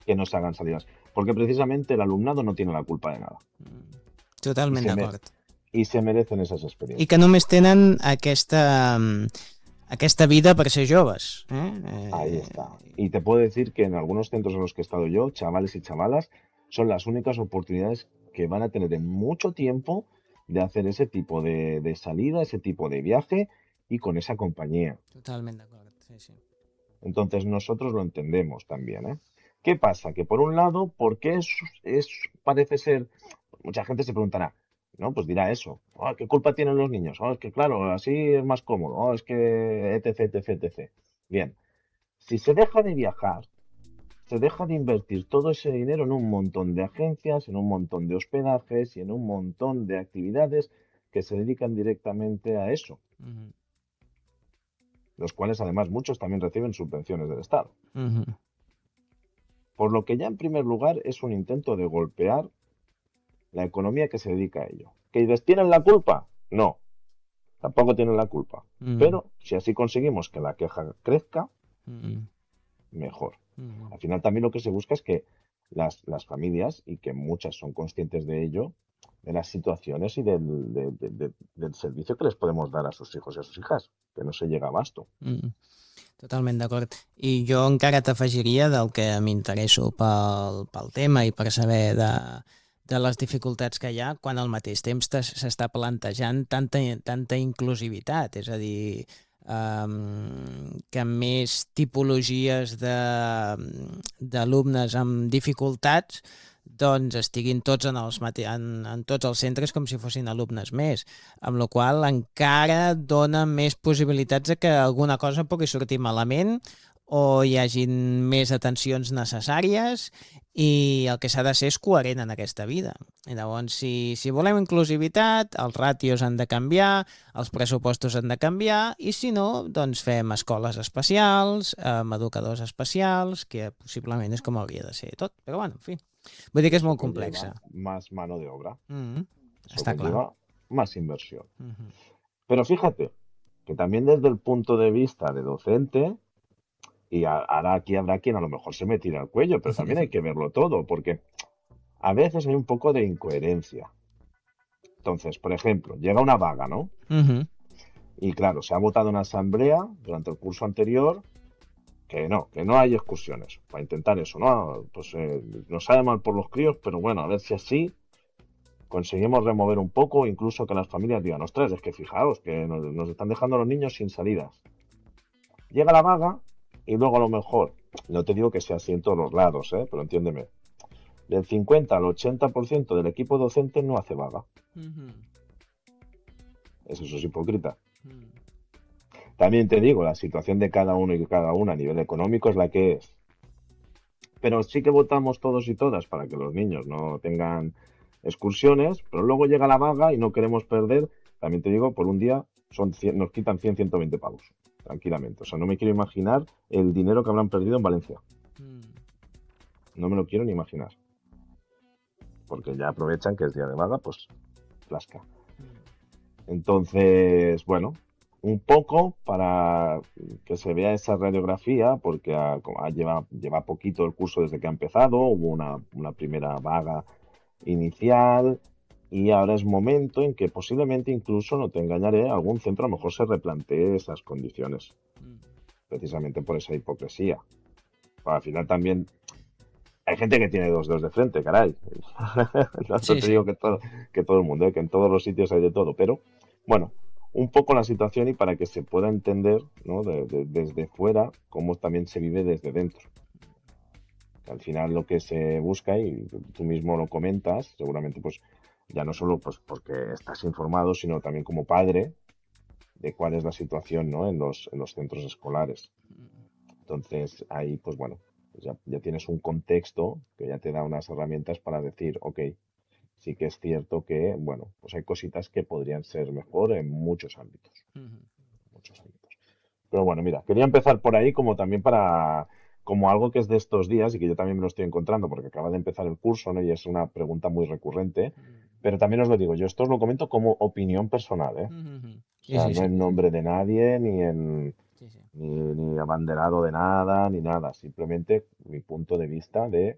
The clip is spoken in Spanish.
que no se hagan salidas, porque precisamente el alumnado no tiene la culpa de nada y Totalment se, me- d'acord. y se merecen esas I que experiencias. només tenen aquesta vida per ser joves. Ahí está. Y te puedo decir que en algunos centros en los que he estado yo, chavales y chavalas, son las únicas oportunidades que van a tener en mucho tiempo de hacer ese tipo de salida, ese tipo de viaje y con esa compañía. Totalment d'acord, sí, sí. Entonces nosotros lo entendemos también, ¿eh? ¿Qué pasa? Que por un lado, ¿por qué parece ser, mucha gente se preguntará, no, pues dirá eso, "Ah, ¿qué culpa tienen los niños? Es que claro, así es más cómodo, es que etc, etc, etc". Bien, si se deja de viajar, se deja de invertir todo ese dinero en un montón de agencias, en un montón de hospedajes y en un montón de actividades que se dedican directamente a eso, Mhm. los cuales además muchos también reciben subvenciones del Estado. Mhm. Por lo que ya en primer lugar es un intento de golpear la economía que se dedica a ello. ¿Que dices, tienen la culpa? No, tampoco tienen la culpa. Mhm. Pero si así conseguimos que la queja crezca, Mhm. mejor. Mhm. Al final también lo que se busca es que las familias, y que muchas son conscientes de ello, de las situaciones y del servicio que les podemos dar a sus hijos y a sus hijas, que no se llega a abasto. Mhm. Totalment d'acord. I jo encara t'afegiria del que m'interesso pel tema i per saber de les dificultats que hi ha, quan al mateix temps s'està plantejant tanta inclusivitat, és a dir, que més tipologies d'alumnes amb dificultats doncs estiguin tots en tots els centres com si fossin alumnes més, amb la qual encara dona més possibilitats de que alguna cosa pugui sortir malament o hi hagin més atencions necessàries i el que s'ha de ser és coherent en aquesta vida. I llavors, si volem inclusivitat, els ràtios han de canviar, els pressupostos han de canviar i si no, doncs fem escoles especials, amb educadors especials, que possiblement és com hauria de ser tot. Però bueno, en fi, vull dir Y que és eso molt conlleva complexa. más mano de obra, eso Està clar. conlleva más inversión. Mm. Pero fíjate que también desde el punto de vista de docente, y ahora aquí habrá quien a lo mejor se me tira al cuello, pero también hay que verlo todo, porque a veces hay un poco de incoherencia. Entonces, por ejemplo, llega una vaga, ¿no? Y claro, se ha votado en asamblea durante el curso anterior que no hay excursiones, para intentar eso, ¿no? Pues nos sale mal por los críos, pero bueno, a ver si así conseguimos remover un poco, incluso que las familias digan, ostras, es que fijaos, que nos están dejando a los niños sin salidas. Llega la vaga y luego a lo mejor, no te digo que sea así en todos los lados, pero entiéndeme, del 50 al 80% del equipo docente no hace vaga. Eso es hipócrita. También te digo, la situación de cada uno y cada una a nivel económico es la que es. Pero sí que votamos todos y todas para que los niños no tengan excursiones, pero luego llega la vaga y no queremos perder, también te digo, por un día nos quitan 100, 120 pavos, tranquilamente. O sea, no me quiero imaginar el dinero que habrán perdido en Valencia. No me lo quiero ni imaginar. Porque ya aprovechan que es día de vaga, pues plasca. Entonces, bueno, un poco para que se vea esa radiografía, porque lleva poquito el curso desde que ha empezado, hubo una primera vaga inicial y ahora es momento en que posiblemente incluso, no te engañaré, algún centro a lo mejor se replantee esas condiciones, precisamente por esa hipocresía. Al final también hay gente que tiene dos dedos de frente, caray. No Sí, te sí. digo que todo el mundo, que en todos los sitios hay de todo, pero bueno, un poco la situación y para que se pueda entender, ¿no? Desde fuera cómo también se vive desde dentro. Al final lo que se busca, y tú mismo lo comentas, seguramente pues ya no solo pues porque estás informado, sino también como padre de cuál es la situación, ¿no? En los centros escolares. Entonces ahí pues bueno, pues ya tienes un contexto que ya te da unas herramientas para decir, ok, sí que es cierto que, bueno, pues hay cositas que podrían ser mejor en muchos ámbitos, muchos ámbitos. Pero bueno, mira, quería empezar por ahí como también como algo que es de estos días y que yo también me lo estoy encontrando porque acaba de empezar el curso, ¿no? Y es una pregunta muy recurrente. Pero también os lo digo, yo esto os lo comento como opinión personal, ¿eh? O Sí, sea, sí, no sí. en nombre de nadie, Sí, sí. ni abanderado de nada, ni nada. Simplemente mi punto de vista de